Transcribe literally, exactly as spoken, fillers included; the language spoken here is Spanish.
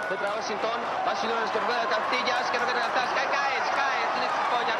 Petra Washington, Washington es que juega de Cantillas, que no quiere lanzar, cae, cae, cae, tienes polla.